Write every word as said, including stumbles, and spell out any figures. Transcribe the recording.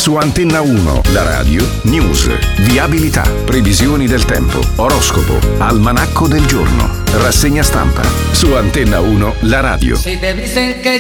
Su Antenna uno, la radio, news, viabilità, previsioni del tempo, oroscopo, almanacco del giorno, rassegna stampa. Su Antenna uno, la radio. Si te dicen que